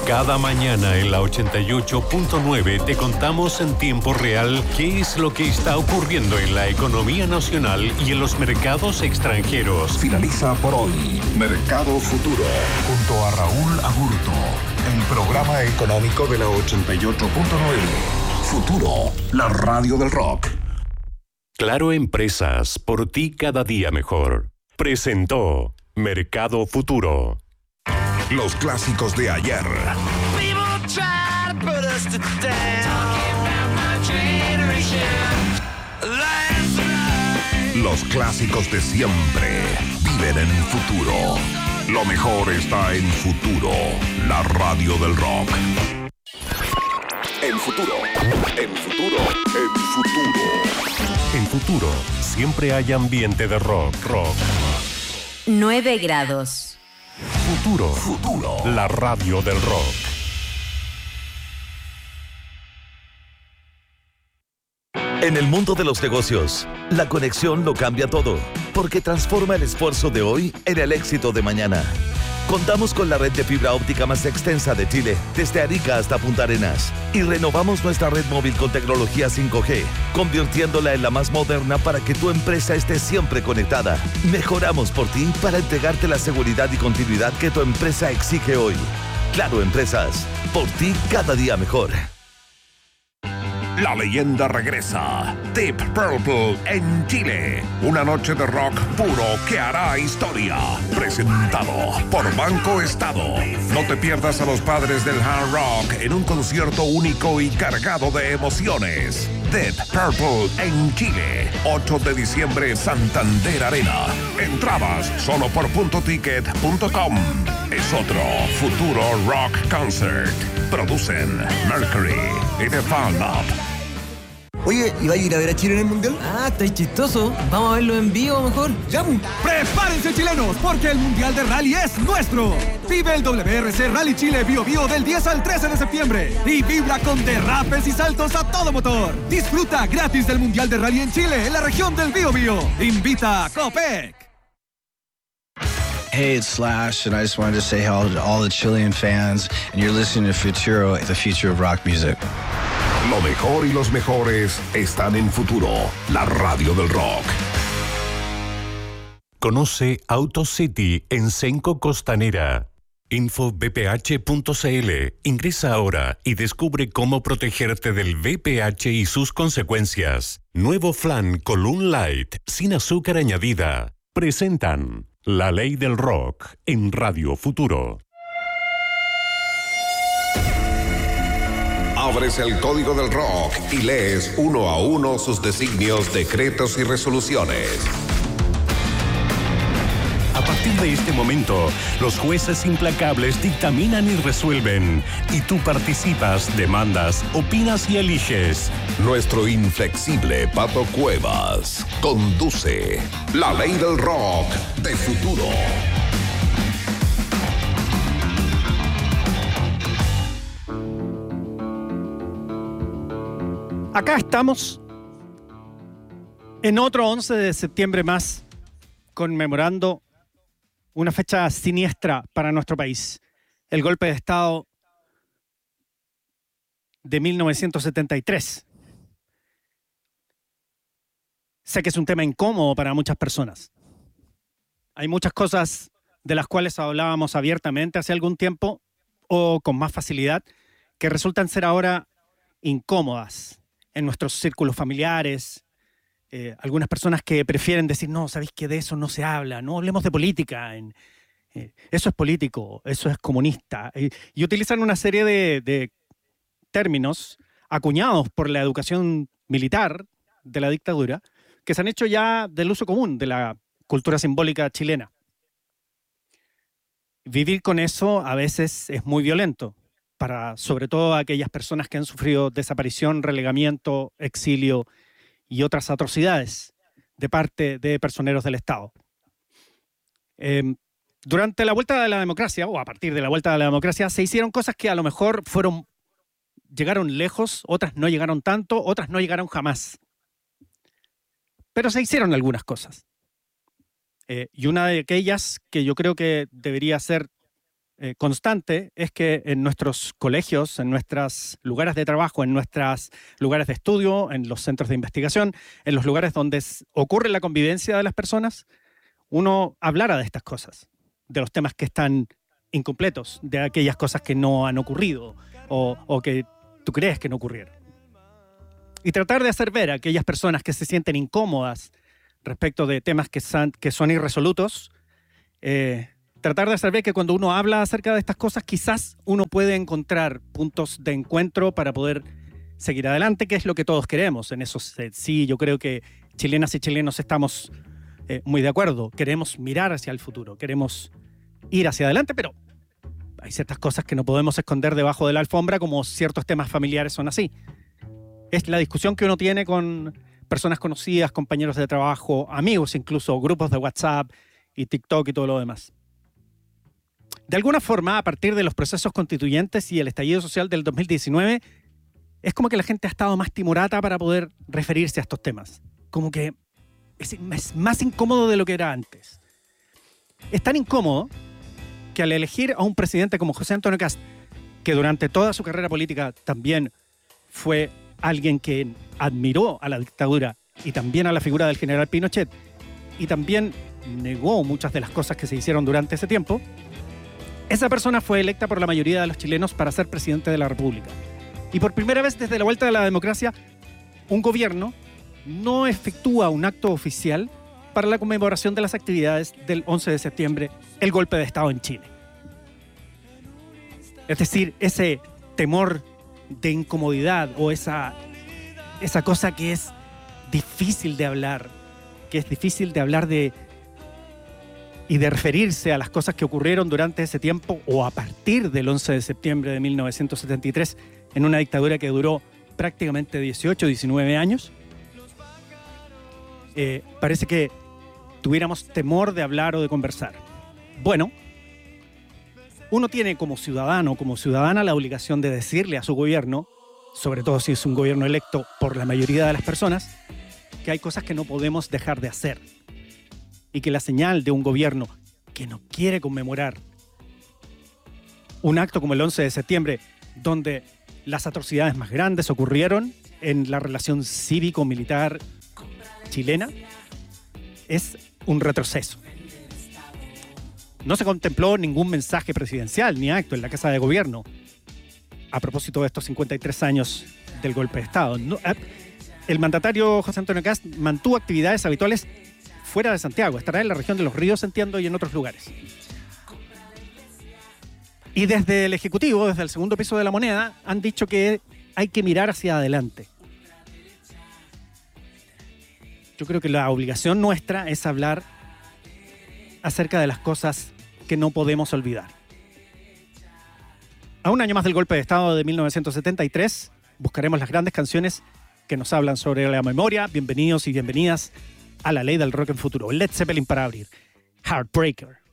Cada mañana en la 88.9 te contamos en tiempo real qué es lo que está ocurriendo en la economía nacional y en los mercados extranjeros. Finaliza por hoy Mercado Futuro junto a Raúl Agurto, el programa económico de la 88.9. Futuro, la radio del rock. Claro Empresas, por ti cada día mejor. Presentó Mercado Futuro. Los clásicos de ayer. Los clásicos de siempre viven en el futuro. Lo mejor está en Futuro, la radio del rock. En futuro, en futuro, en futuro. En Futuro, siempre hay ambiente de rock. 9 grados. Futuro, la radio del rock. En el mundo de los negocios, la conexión lo cambia todo, porque transforma el esfuerzo de hoy en el éxito de mañana. Contamos con la red de fibra óptica más extensa de Chile, desde Arica hasta Punta Arenas, y renovamos nuestra red móvil con tecnología 5G, convirtiéndola en la más moderna para que tu empresa esté siempre conectada. Mejoramos por ti para entregarte la seguridad y continuidad que tu empresa exige hoy. Claro Empresas, por ti cada día mejor. La leyenda regresa. Deep Purple en Chile. Una noche de rock puro que hará historia. Presentado por Banco Estado. No te pierdas a los padres del hard rock en un concierto único y cargado de emociones. Deep Purple en Chile. 8 de diciembre, Santander Arena. Entradas solo por puntoticket.com. Es otro Futuro Rock Concert. Producen Mercury y The Fan Up. Oye, ¿y va a ir a ver a Chile en el Mundial? Ah, está chistoso. Vamos a verlo en vivo mejor. ¡Ya! ¡Prepárense, chilenos! Porque el Mundial de Rally es nuestro. Vive el WRC Rally Chile Bio Bio del 10 al 13 de septiembre. Y vibra con derrapes y saltos a todo motor. Disfruta gratis del Mundial de Rally en Chile, en la región del Bio Bio. Invita a Copec. Hey, it's Slash, and I just wanted to say hello to all the Chilean fans, and you're listening to Futuro, the future of rock music. Lo mejor y los mejores están en Futuro, la radio del rock. Conoce AutoCity en Senco Costanera. Infobph.cl. Ingresa ahora y descubre cómo protegerte del VPH y sus consecuencias. Nuevo flan Column Light, sin azúcar añadida. Presentan La Ley del Rock en Radio Futuro. Abres el código del rock y lees uno a uno sus designios, decretos y resoluciones. A partir de este momento, los jueces implacables dictaminan y resuelven. Y tú participas, demandas, opinas y eliges. Nuestro inflexible Pato Cuevas conduce La Ley del Rock de Futuro. Acá estamos en otro 11 de septiembre más, conmemorando una fecha siniestra para nuestro país. El golpe de Estado de 1973. Sé que es un tema incómodo para muchas personas. Hay muchas cosas de las cuales hablábamos abiertamente hace algún tiempo o con más facilidad que resultan ser ahora incómodas en nuestros círculos familiares. Algunas personas que prefieren decir, no, ¿sabéis que de eso no se habla? No hablemos de política. Eso es político, eso es comunista. Y utilizan una serie de términos acuñados por la educación militar de la dictadura que se han hecho ya del uso común de la cultura simbólica chilena. Vivir con eso a veces es muy violento, para sobre todo aquellas personas que han sufrido desaparición, relegamiento, exilio y otras atrocidades de parte de personeros del Estado. Durante la vuelta de la democracia, o a partir de la vuelta de la democracia, se hicieron cosas que a lo mejor llegaron lejos, otras no llegaron tanto, otras no llegaron jamás. Pero se hicieron algunas cosas. Y una de aquellas que yo creo que debería ser constante es que en nuestros colegios, en nuestros lugares de trabajo, en nuestros lugares de estudio, en los centros de investigación, en los lugares donde ocurre la convivencia de las personas, uno hablara de estas cosas, de los temas que están incompletos, de aquellas cosas que no han ocurrido o que tú crees que no ocurrieron. Y tratar de hacer ver a aquellas personas que se sienten incómodas respecto de temas que son irresolutos, tratar de hacer ver que cuando uno habla acerca de estas cosas, quizás uno puede encontrar puntos de encuentro para poder seguir adelante, que es lo que todos queremos. En eso sí, yo creo que chilenas y chilenos estamos muy de acuerdo. Queremos mirar hacia el futuro, queremos ir hacia adelante, pero hay ciertas cosas que no podemos esconder debajo de la alfombra, como ciertos temas familiares son así. Es la discusión que uno tiene con personas conocidas, compañeros de trabajo, amigos incluso, grupos de WhatsApp y TikTok y todo lo demás. De alguna forma, a partir de los procesos constituyentes y el estallido social del 2019, es como que la gente ha estado más timorata para poder referirse a estos temas. Como que es más incómodo de lo que era antes. Es tan incómodo que al elegir a un presidente como José Antonio Kast, que durante toda su carrera política también fue alguien que admiró a la dictadura y también a la figura del general Pinochet, y también negó muchas de las cosas que se hicieron durante ese tiempo, esa persona fue electa por la mayoría de los chilenos para ser presidente de la República. Y por primera vez desde la vuelta de la democracia, un gobierno no efectúa un acto oficial para la conmemoración de las actividades del 11 de septiembre, el golpe de Estado en Chile. Es decir, ese temor de incomodidad o esa cosa que es difícil de hablar, y de referirse a las cosas que ocurrieron durante ese tiempo o a partir del 11 de septiembre de 1973 en una dictadura que duró prácticamente 18, 19 años. Parece que tuviéramos temor de hablar o de conversar. Bueno, uno tiene como ciudadano, como ciudadana, la obligación de decirle a su gobierno, sobre todo si es un gobierno electo por la mayoría de las personas, que hay cosas que no podemos dejar de hacer. Y que la señal de un gobierno que no quiere conmemorar un acto como el 11 de septiembre, donde las atrocidades más grandes ocurrieron en la relación cívico-militar chilena, es un retroceso. No se contempló ningún mensaje presidencial ni acto en la Casa de Gobierno a propósito de estos 53 años del golpe de Estado. El mandatario José Antonio Kast mantuvo actividades habituales fuera de Santiago. Estará en la región de Los Ríos, entiendo, y en otros lugares. Y desde el Ejecutivo, desde el segundo piso de la Moneda, han dicho que hay que mirar hacia adelante. Yo creo que la obligación nuestra es hablar acerca de las cosas que no podemos olvidar. A un año más del golpe de Estado de 1973, buscaremos las grandes canciones que nos hablan sobre la memoria. Bienvenidos y bienvenidas a la ley del rock en futuro. Led Zeppelin para abrir. Heartbreaker.